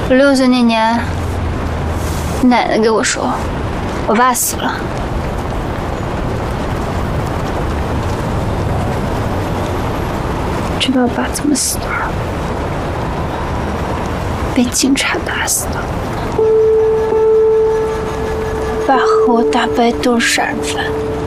我6岁那年，奶奶给我说，我爸死了。知道我爸怎么死的？被警察打死的。我爸和我大伯都是杀人犯。